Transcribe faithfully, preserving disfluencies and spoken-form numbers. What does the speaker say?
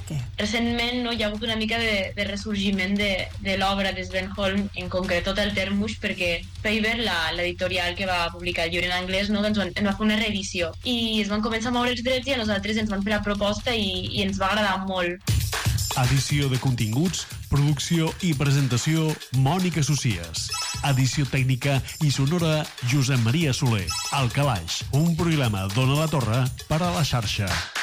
què? Recentment no, hi ha hagut una mica de, de ressorgiment de, de l'obra de Sven Holm, en concret tot el Termush, perquè Faber, l'editorial que va publicar el llibre en anglès, no, doncs en va fer una reedició i es van començar a moure els drets i a nosaltres ens van fer la proposta i, i ens va agradar molt. Edició de continguts, producció i presentació Mònica Socies. Edició tècnica i sonora Josep Maria Soler. El Calaix, un programa d'Ona la Torre per a la xarxa.